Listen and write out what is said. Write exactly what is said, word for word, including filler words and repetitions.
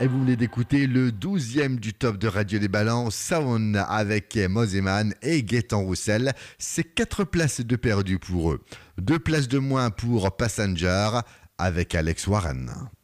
Et vous venez d'écouter le douzième du top de Radio des Balances, Sound avec Moseman et Gaëtan Roussel. C'est quatre places de perdu pour eux. Deux places de moins pour Passenger avec Alex Warren.